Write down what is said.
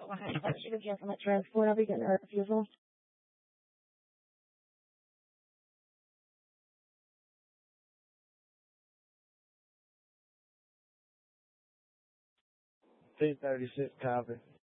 She can cancel that transport. I'll be getting her refusal. T36 copy.